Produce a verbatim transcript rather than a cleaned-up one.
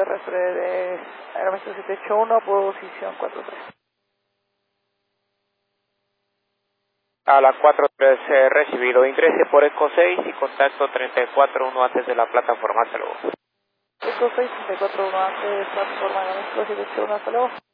terrestre de aerometro siete ocho uno, posición cuatro tres. A la cuatro tres eh, recibido, ingrese por Eco seis y contacto treinta y cuatro uno antes de la plataforma, hasta luego. Eco seis, treinta y cuatro uno antes, plataforma aerometro siete ocho uno, hasta luego.